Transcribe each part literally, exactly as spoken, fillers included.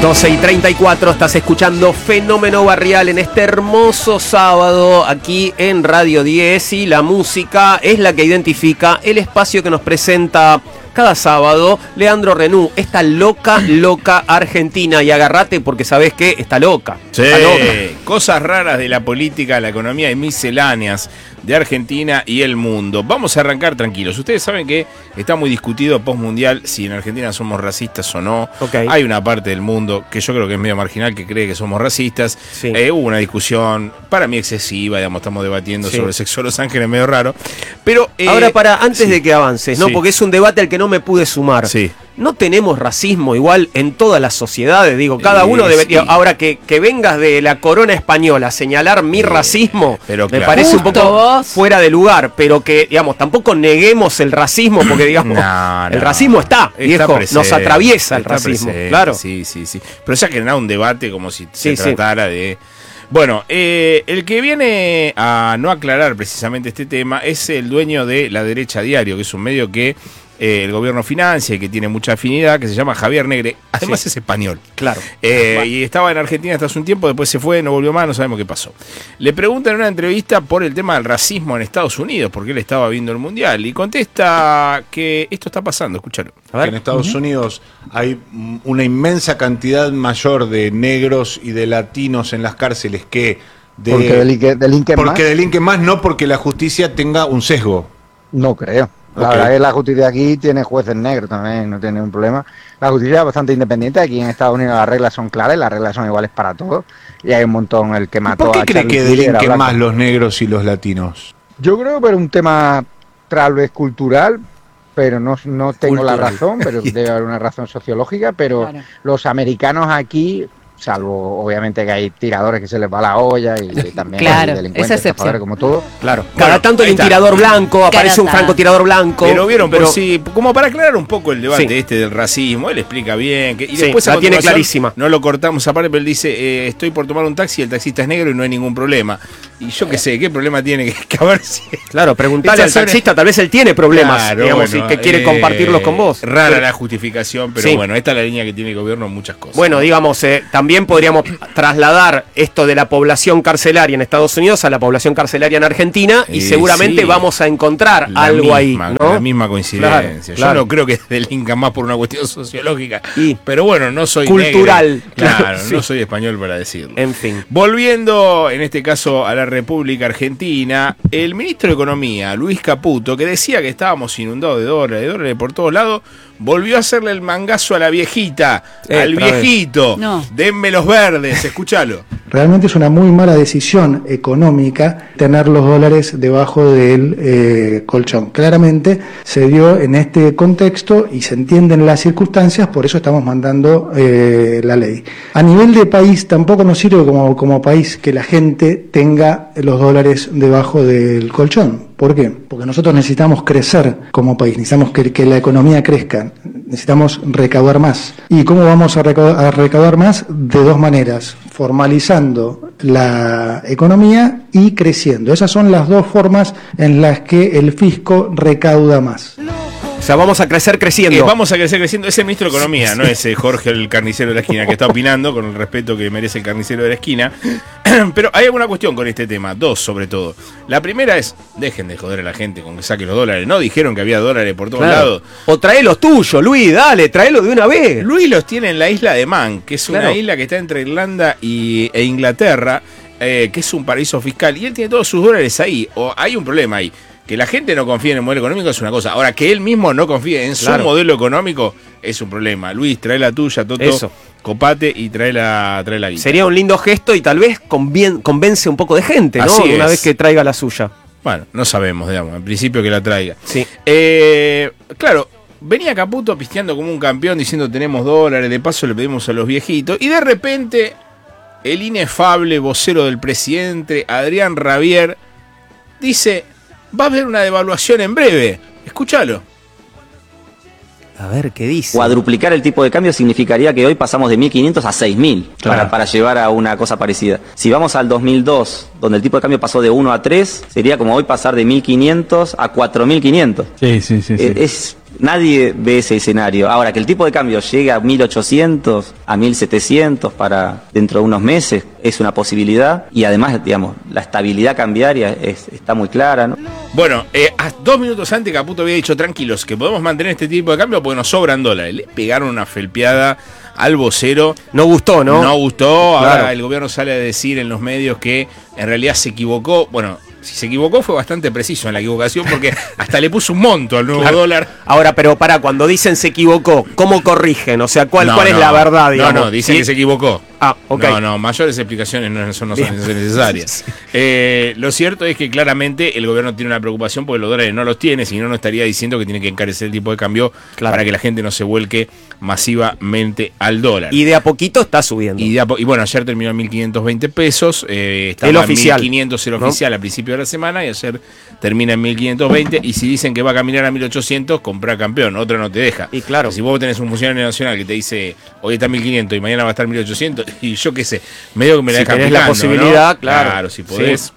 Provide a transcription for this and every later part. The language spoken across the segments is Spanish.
doce y treinta y cuatro, estás escuchando Fenómeno Barrial en este hermoso sábado aquí en Radio diez, y la música es la que identifica el espacio que nos presenta cada sábado Leandro Renú, esta loca, loca Argentina. Y agárrate porque sabés que está loca. Sí, está loca. Cosas raras de la política, la economía y misceláneas de Argentina y el mundo. Vamos a arrancar tranquilos. Ustedes saben que está muy discutido postmundial si en Argentina somos racistas o no. Okay. Hay una parte del mundo que yo creo que es medio marginal que cree que somos racistas. Sí. Eh, hubo una discusión, para mí excesiva, digamos, estamos debatiendo sí. sobre el sexo de los ángeles, medio raro. Pero eh, ahora, para, antes sí. de que avances, ¿no? Sí. Porque es un debate al que no me pude sumar. Sí. No tenemos racismo igual en todas las sociedades, digo, cada uno debería, sí. ahora que, que vengas de la corona española a señalar mi sí. racismo, pero me claro. parece Justo un poco vos. fuera de lugar, pero que, digamos, tampoco neguemos el racismo, porque, digamos, no, no. el racismo está, está viejo, presente, nos atraviesa el está racismo, presente, claro. Sí, sí, sí. Pero se ha generado un debate como si sí, se tratara sí. de... Bueno, eh, el que viene a no aclarar precisamente este tema es el dueño de La Derecha Diario, que es un medio que eh, el gobierno financia y que tiene mucha afinidad, que se llama Javier Negre. Además sí. es español. Claro. Eh, bueno. Y estaba en Argentina hasta hace un tiempo, después se fue, no volvió más, no sabemos qué pasó. Le preguntan en una entrevista por el tema del racismo en Estados Unidos, porque él estaba viendo el Mundial, y contesta que esto está pasando, escúchalo. A ver. En Estados uh-huh. Unidos hay una inmensa cantidad mayor de negros y de latinos en las cárceles que de, porque delinquen, delinquen porque más. delinquen más, no porque la justicia tenga un sesgo. No creo. La okay. verdad es que la justicia aquí tiene jueces negros también, no tiene ningún problema. La justicia es bastante independiente. Aquí en Estados Unidos las reglas son claras, las reglas son iguales para todos. Y hay un montón el que mató a ¿Por qué cree que delinquen más los negros y los latinos? Yo creo que es un tema tal vez cultural, pero no, no tengo cultural. la razón, pero debe haber una razón sociológica. Pero claro. los americanos aquí, salvo obviamente que hay tiradores que se les va la olla y, y también claro, hay delincuentes estafadores como todo. Claro. Cada tanto hay un tirador blanco, aparece un francotirador blanco. Pero vieron, pero sí, como para aclarar un poco el debate sí. este del racismo, él explica bien. Que, y sí, después la tiene clarísima. No lo cortamos aparte, pero él dice, eh, estoy por tomar un taxi, el taxista es negro y no hay ningún problema. Y yo qué sé, ¿qué problema tiene? Que a ver si... Claro, preguntarle al taxista, son... tal vez él tiene problemas, claro, digamos, bueno, y que quiere eh, compartirlos con vos. Rara pero... la justificación, pero sí. bueno, esta es la línea que tiene el gobierno en muchas cosas. Bueno, digamos, eh, también podríamos trasladar esto de la población carcelaria en Estados Unidos a la población carcelaria en Argentina y eh, seguramente sí. vamos a encontrar la algo misma, ahí, ¿no? La misma coincidencia. Claro, Yo claro. no creo que delincan más por una cuestión sociológica, y pero bueno, no soy cultural. Negro. Claro, claro no sí. soy español para decirlo. En fin. Volviendo, en este caso, a la República Argentina, el ministro de Economía, Luis Caputo, que decía que estábamos inundados de dólares, de dólares por todos lados, volvió a hacerle el mangazo a la viejita, eh, al viejito. No. Denme los verdes, escúchalo. Realmente es una muy mala decisión económica tener los dólares debajo del eh, colchón. Claramente se dio en este contexto y se entienden las circunstancias, por eso estamos mandando eh, la ley. A nivel de país tampoco nos sirve como, como país que la gente tenga los dólares debajo del colchón. ¿Por qué? Porque nosotros necesitamos crecer como país, necesitamos que, que la economía crezca, necesitamos recaudar más. ¿Y cómo vamos a recaudar, a recaudar más? De dos maneras, formalizando la economía y creciendo. Esas son las dos formas en las que el fisco recauda más. O sea, vamos a crecer creciendo. Eh, vamos a crecer creciendo. Es el ministro de Economía, no es eh, Jorge el carnicero de la esquina, que está opinando con el respeto que merece el carnicero de la esquina. Pero hay alguna cuestión con este tema, dos sobre todo. La primera es, dejen de joder a la gente con que saque los dólares. No dijeron que había dólares por todos claro. lados. O trae los tuyos, Luis, dale, tráelo de una vez. Luis los tiene en la isla de Man, que es claro. una isla que está entre Irlanda y, e Inglaterra, eh, que es un paraíso fiscal. Y él tiene todos sus dólares ahí. O hay un problema ahí. Que la gente no confíe en el modelo económico es una cosa. Ahora, que él mismo no confíe en claro. su modelo económico es un problema. Luis, trae la tuya, Toto, Eso. copate y trae la, trae la guita. Sería un lindo gesto y tal vez convien, convence un poco de gente, ¿no? Así una es. vez que traiga la suya. Bueno, no sabemos, digamos, en principio que la traiga. Sí. Eh, claro, venía Caputo pisteando como un campeón diciendo tenemos dólares, de paso le pedimos a los viejitos, y de repente el inefable vocero del presidente, Adrián Rabier, dice... Va a haber una devaluación en breve. Escúchalo. A ver, ¿qué dice? Cuadruplicar el tipo de cambio significaría que hoy pasamos de mil quinientos a seis mil claro. para, para llevar a una cosa parecida. Si vamos al dos mil dos, donde el tipo de cambio pasó de uno a tres, sería como hoy pasar de mil quinientos a cuatro mil quinientos. Sí, sí, sí. Eh, sí. Es Nadie ve ese escenario. Ahora, que el tipo de cambio llegue a mil ochocientos, a mil setecientos para dentro de unos meses, es una posibilidad. Y además, digamos, la estabilidad cambiaria es, está muy clara, ¿no? Bueno, eh, a dos minutos antes Caputo había dicho, tranquilos, que podemos mantener este tipo de cambio porque nos sobran dólares. Le pegaron una felpeada al vocero. No gustó, ¿no? No gustó. Claro. Ahora el gobierno sale a decir en los medios que en realidad se equivocó. Bueno, si se equivocó fue bastante preciso en la equivocación porque hasta le puso un monto al nuevo Claro. dólar. Ahora, pero para cuando dicen se equivocó, ¿cómo corrigen? O sea, ¿cuál, No, cuál no. es la verdad, digamos? No, no, dicen ¿Sí? que se equivocó. Ah, ok. No, no, mayores explicaciones no son, no son Bien. necesarias. Eh, lo cierto es que claramente el gobierno tiene una preocupación porque los dólares no los tiene, si no, no estaría diciendo que tiene que encarecer el tipo de cambio Claro. para que la gente no se vuelque masivamente al dólar. Y de a poquito está subiendo. Y, de a po- y bueno, ayer terminó en mil quinientos veinte pesos, eh, estaba El en oficial, mil quinientos el ¿no? oficial al principio de la semana y ayer termina en mil quinientos veinte y si dicen que va a caminar a mil ochocientos, comprar campeón, otro no te deja. Y claro. Si vos tenés un funcionario nacional que te dice hoy está en mil quinientos y mañana va a estar en mil ochocientos y yo qué sé, medio que me la Si dejan tenés la picando, posibilidad, ¿no? claro. Claro, si podés. Sí.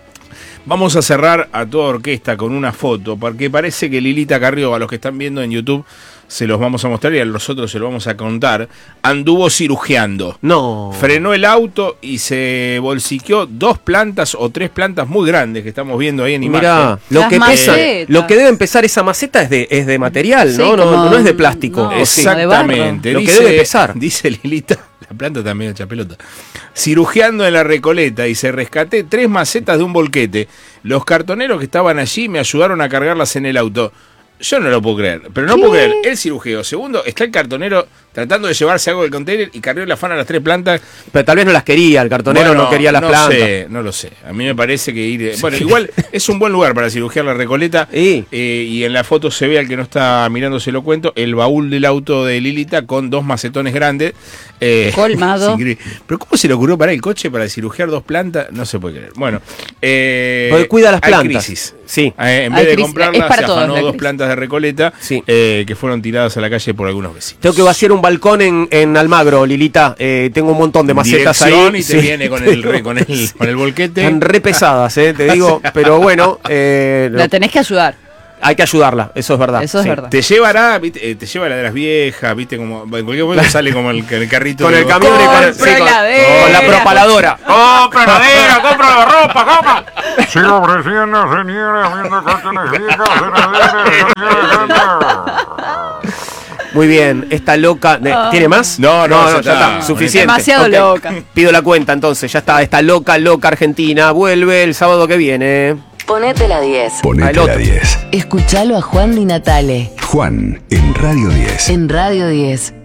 Vamos a cerrar a toda orquesta con una foto, porque parece que Lilita Carrió, a los que están viendo en YouTube, se los vamos a mostrar y a los otros se los vamos a contar, anduvo cirugiando. No. Frenó el auto y se bolsiqueó dos plantas o tres plantas muy grandes que estamos viendo ahí en imagen. Mirá, lo Las que pesa, macetas. lo que debe empezar esa maceta es de, es de material, Sí, ¿no? No, como- no es de plástico. no, ¿o sí? Exacto. Exactamente. Lo que Dice- debe pesar. Dice Lilita, la planta también hecha pelota. Cirugiando en la Recoleta y se rescaté tres macetas de un volquete. Los cartoneros que estaban allí me ayudaron a cargarlas en el auto. Yo no lo puedo creer, pero no puedo creer. El cirujeo. Segundo, está el cartonero tratando de llevarse algo del container y cargó la fana a las tres plantas. Pero tal vez no las quería, el cartonero Bueno, no quería las no plantas. sé, no lo sé. A mí me parece que ir... Bueno, igual es un buen lugar para cirugiar la Recoleta. Sí. Eh, y en la foto se ve, al que no está mirando se lo cuento, el baúl del auto de Lilita con dos macetones grandes. Eh, Colmado. es increíble. Pero ¿cómo se le ocurrió parar el coche para cirugiar dos plantas? No se puede creer. Bueno, eh, Porque cuida las hay plantas. crisis. Sí. Eh, en Hay vez de crisis. comprarlas, Es para se todos afanó la dos crisis. plantas de Recoleta Sí. eh, que fueron tiradas a la calle por algunos vecinos. Tengo que vaciar un balcón en, en Almagro, Lilita. Eh, tengo un montón de macetas Dirección ahí. y te Sí. viene con el, re- con el, con el volquete. Están re pesadas, eh, te digo. Pero bueno, eh, La tenés que ayudar. hay que ayudarla, eso es verdad. Eso es Sí. verdad. Te llevará, ¿viste? Eh, te lleva la de las viejas, viste, como en cualquier momento sale como el, el carrito Con de- el camión y con, el- sí, Compro con- heladera. con la propaladora. ¡Compra heladera, compra la ropa, compra! Sigo ofreciendo, señora, viendo cartones viejos, heladeras. Muy bien, esta loca. eh, ¿Tiene más? No, no, ya ya está. está. Suficiente. Demasiado Ok. loca. Pido la cuenta entonces, ya está. Esta loca, loca Argentina vuelve el sábado que viene. Ponete la diez. Al Ponete otro. la diez. Escuchalo a Juan Di Natale Juan en Radio diez. en Radio diez.